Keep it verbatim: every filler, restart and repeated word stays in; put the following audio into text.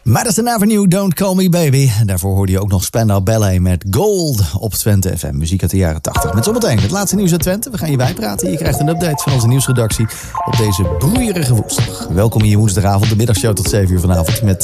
Madison Avenue, Don't Call Me Baby. En daarvoor hoorde je ook nog Spandau Ballet met Gold op Twente F M. Muziek uit de jaren tachtig. Met zometeen het laatste nieuws uit Twente. We gaan je bijpraten. Je krijgt een update van onze nieuwsredactie op deze broeierige woensdag. Welkom in je woensdagavond, de middagshow tot zeven uur vanavond met